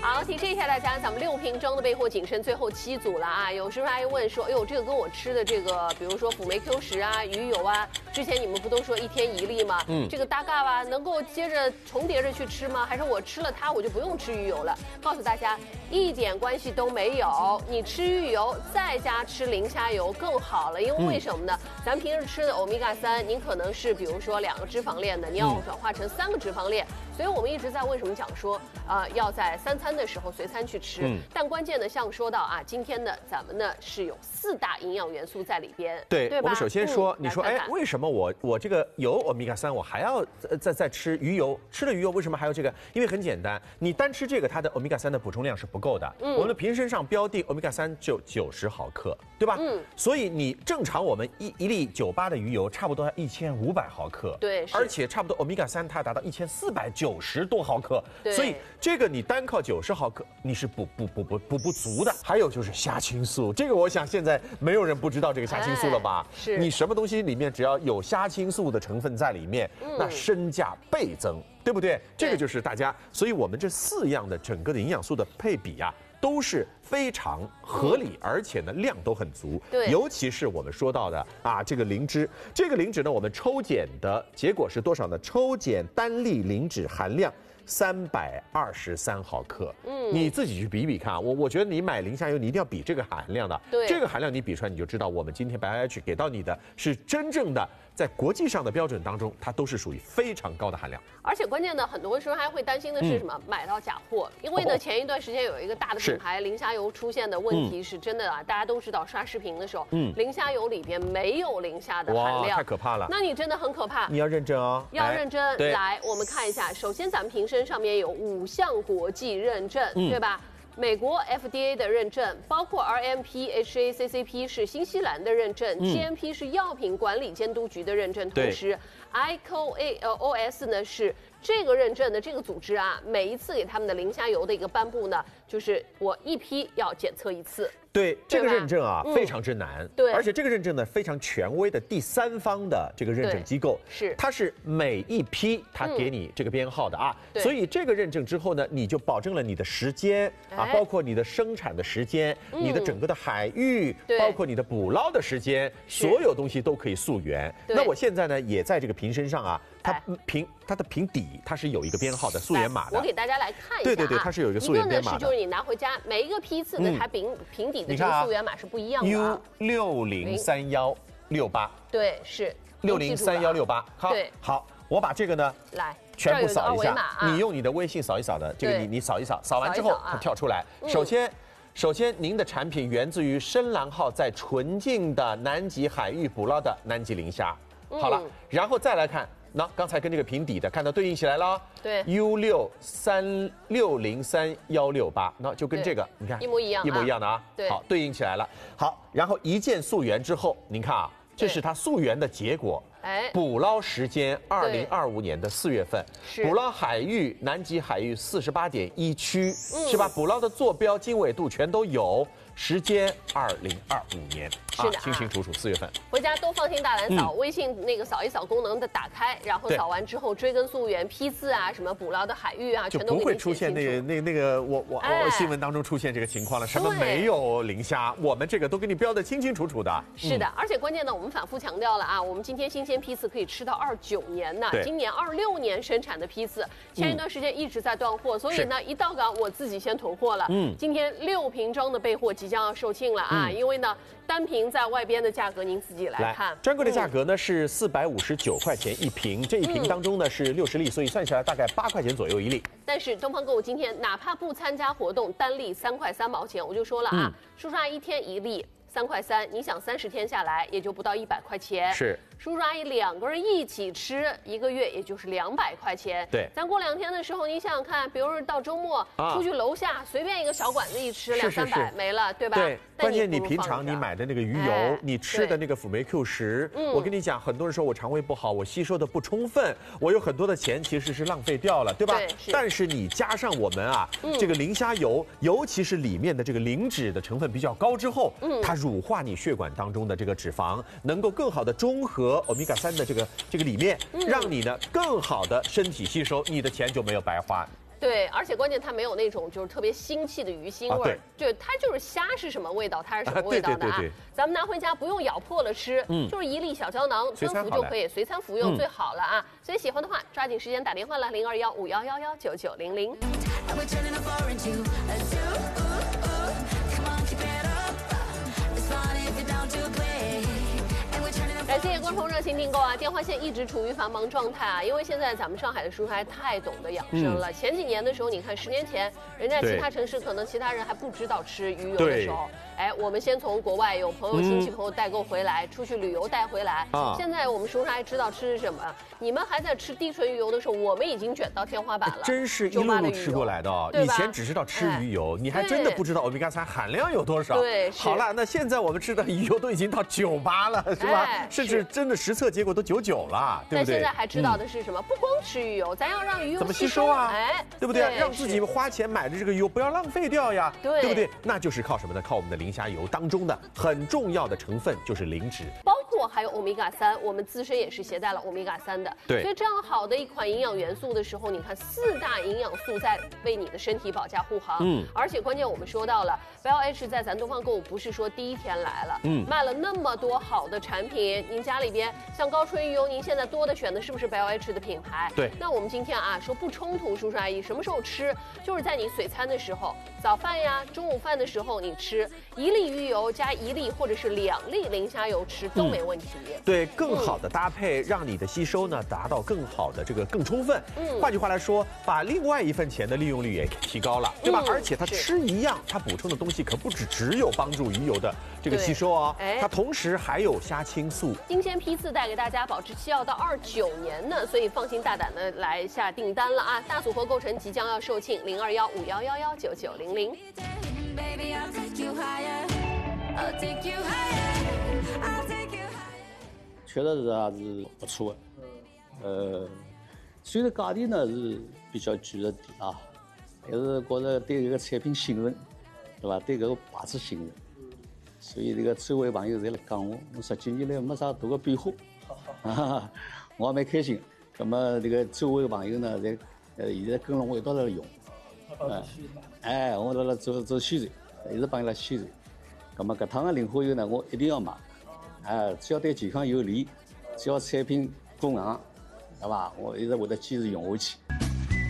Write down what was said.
好，提示一下大家，咱们6瓶装的备货仅剩最后7组了啊！有时候还问说，哎呦，这个跟我吃的这个，比如说辅酶 Q10啊、鱼油啊，之前你们不都说1天1粒吗？这个搭嘎吧，能够接着重叠着去吃吗？还是我吃了它，我就不用吃鱼油了？告诉大家，一点关系都没有。你吃鱼油，再加吃磷虾油更好了，因为什么呢？咱平时吃的欧米伽3，您可能是比如说2个脂肪链的，你要转化成3个脂肪链。所以我们一直在为什么讲说，要在3餐的时候随餐去吃。但关键的，像说到啊，今天呢，咱们呢是有4大营养元素在里边。 对， 对吧？ 我们首先说，你说， 看看哎，为什么我这个有欧米伽3，我还要再吃鱼油？吃了鱼油为什么还要这个？因为很简单，你单吃这个，它的欧米伽3的补充量是不够的。我们的瓶身上标定欧米伽3就90毫克，对吧？所以你正常我们一粒98的鱼油差不多要1500毫克。 对， 而且差不多欧米伽3它达到1490多毫克。 对， 所以这个你单靠90毫克你是补不足的。还有就是虾青素，这个我想现在没有人不知道这个虾青素了吧？ 是你什么东西里面只要有虾青素的成分在里面，那身价倍增，对不对？这个就是大家，所以我们这4样的整个的营养素的配比啊，都是非常合理，而且呢量都很足。 对， 尤其是我们说到的啊，这个磷脂，这个磷脂呢，我们抽检的结果是多少呢？抽检单粒磷脂含量323毫克。你自己去比比看。我觉得你买磷虾油，你一定要比这个含量的。 对， 这个含量你比出来，你就知道我们今天白 IH 给到你的是真正的在国际上的标准当中，它都是属于非常高的含量。 而且关键的，很多时候还会担心的是什么？买到假货。因为呢，前一段时间有一个大的品牌磷虾油出现的问题是真的啊，大家都知道刷视频的时候，磷虾油里边没有磷虾的含量， 哇，太可怕了。 那你真的很可怕。 你要认真哦， 要认真。来，我们看一下，首先咱们瓶身上面有5项国际认证，对吧？美国 FDA 的认证，包括 RMP、HACCP 是新西兰的认证，GMP 是药品管理监督局的认证，同时 ICOOS 呢是这个认证的这个组织啊，每一次给他们的磷虾油的一个颁布呢，就是我一批要检测1次。 对，这个认证啊非常之难， 对， 而且这个认证呢非常权威的第3方的这个认证机构， 是它是每一批它给你这个编号的啊，所以这个认证之后呢，你就保证了你的时间啊，包括你的生产的时间，你的整个的海域，包括你的捕捞的时间，所有东西都可以溯源。那我现在呢也在这个瓶身上啊，它的瓶底它是有一个编号的溯源码的， 我给大家来看一下。 对，它是有一个溯源编码的。 一个呢是就是你拿回家每一个批次的它瓶底的这个溯源码是不一样的。 U603168。 对，是 603168。好，我把这个呢来全部扫一下，你用你的微信扫一扫的，这个你扫一扫，扫完之后它跳出来。首先，您的产品源自于深蓝号在纯净的南极海域捕捞的南极磷虾。好了，然后再来看，那刚才跟这个瓶底的看到对应起来了， 对 U6303168，那就跟这个你看一模一样的啊。 对， 好，对应起来了。好，然后一键溯源之后，您看啊，这是它溯源的结果。捕捞时间2025年的4月份，捕捞海域南极海域48.1区，是吧？捕捞的坐标、经纬度全都有。时间2025年， 是的， 清清楚楚4月份。 回家都放心大胆扫，微信那个扫一扫功能的打开，然后扫完之后追根溯源、批次啊，什么捕捞的海域啊，全都不会出现那个我新闻当中出现这个情况了。什么没有磷虾，我们这个都给你标得清清楚楚的。 是的，而且关键呢，我们反复强调了啊，我们今天新鲜批次可以吃到29年呢，今年26年生产的批次，前一段时间一直在断货，所以呢，一到港我自己先囤货了。今天6瓶装的备货即将要售罄了啊，因为呢，单瓶在外边的价格您自己来看， 专柜的价格呢是459块钱一瓶，这一瓶当中呢是60粒，所以算下来大概8块钱左右一粒。 但是东方购物今天哪怕不参加活动，单粒3块3毛钱，我就说了啊，叔叔阿姨1天1粒3块3，你想30天下来也就不到100块钱。 是。 叔叔阿姨2个人一起吃，1个月也就是200块钱。 对， 咱过2天的时候，你想想看，比如说到周末出去楼下随便一个小馆子一吃，200、300没了，对吧？ 对，关键你平常你买的那个鱼油，你吃的那个辅酶 Q10，我跟你讲，很多人说我肠胃不好，我吸收的不充分，我有很多的钱其实是浪费掉了，对吧？但是你加上我们啊，这个磷虾油，尤其是里面的这个磷脂的成分比较高之后，它乳化你血管当中的这个脂肪，能够更好的中和欧米伽3的这个里面，让你呢更好的身体吸收，你的钱就没有白花。 对，而且关键它没有那种就是特别腥气的鱼腥味儿，对，它就是虾是什么味道，它是什么味道的啊？咱们拿回家不用咬破了吃，就是1粒小胶囊吞服就可以，随餐服用最好了啊！所以喜欢的话，抓紧时间打电话了，0215111990。感谢观众热情订购啊！电话线一直处于繁忙状态啊，因为现在咱们上海的叔叔还太懂得养生了。前几年的时候，你看10年前，人家其他城市可能其他人还不知道吃鱼油的时候，哎，我们先从国外有朋友、亲戚朋友代购回来，出去旅游带回来。现在我们叔叔还知道吃什么。你们还在吃低纯鱼油的时候，我们已经卷到天花板了。 真是一路路吃过来的哦。以前只知道吃鱼油，你还真的不知道欧米伽3含量有多少。 对， 好了，那现在我们吃的鱼油都已经到98了，是吧？甚至真的实测结果都99了，对不对？ 但现在还知道的是什么？不光吃鱼油，咱要让鱼油怎么吸收啊？哎，对不对？让自己花钱买的这个鱼油不要浪费掉呀，对不对？那就是靠什么呢？靠我们的磷虾油当中的很重要的成分就是磷脂， 包括还有欧米伽3，我们自身也是携带了欧米伽3的。 对， 所以这样好的一款营养元素的时候，你看4大营养素在为你的身体保驾护航。而且关键我们说到了 BioH 在咱东方购物不是说第1天来了，卖了那么多好的产品，您家里边像高纯鱼油，您现在多的选的是不是 BioH 的品牌？ 对。 那我们今天啊说不冲突，叔叔阿姨什么时候吃？就是在你随餐的时候，早饭呀、中午饭的时候你吃1粒鱼油加1粒或者是2粒磷虾油吃都没问题。 对，更好的搭配，让你的吸收呢达到更好的更充分。换句话来说，把另外一份钱的利用率也提高了，对吧？而且它吃一样，它补充的东西可不只有帮助鱼油的这个吸收哦，它同时还有虾青素。 新鲜批次带给大家保质期要到29年呢，所以放心大胆的来下订单了啊！大组合购成即将要售罄，0215111990。 确实是还是不错的，虽然价钿呢是比较贵了点啊，但是觉得对这个产品信任，对吧？对这个牌子信任，所以这个周围朋友侪来讲我10几年来没啥大的变化，我也蛮开心。那么这个周围朋友呢，侪现在跟了我一道来用，我辣做宣传，一直帮伊拉宣传。那么搿趟的磷化油呢，我一定要买。只要对健康有利，只要产品公行，对吧？我一直会得坚持用下去。